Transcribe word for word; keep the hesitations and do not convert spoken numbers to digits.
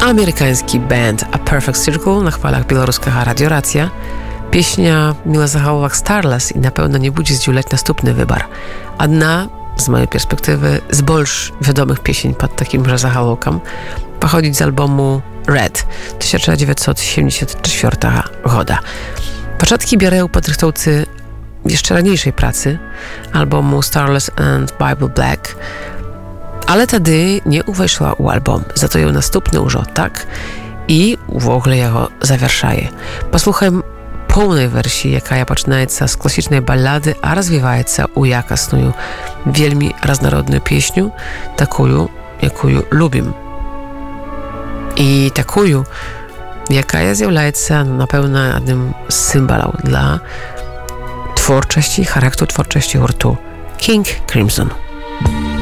Amerykański band A Perfect Circle, na chwalach białoruska Radio Racja. Pieśnia miła zachowała Starless i na pewno nie budzi zdziwić następny wybar. Одна, z mojej perspektywy, z больш wiadomych pieśń pod takim zachałowkiem pochodzi z albumu Red tysiąc dziewięćset siedemdziesiąt czwartego roku. Początki biorę po rychtowcy jeszcze raniejszej pracy, albumu Starless and Bible Black, ale wtedy nie uweszła u album, za to ją następny użo tak i w ogóle jego zawieszaje. Posłuchajmy pełnej wersji, jaka zaczynaється z klasycznej ballady, a rozwijaється u jakasную, wielmi różnorodną pieśnią, taką, jaką lubim. I taką, jaka jest na pewno jednym z symbolów dla twórczości, charakteru twórczości hurtu King Crimson.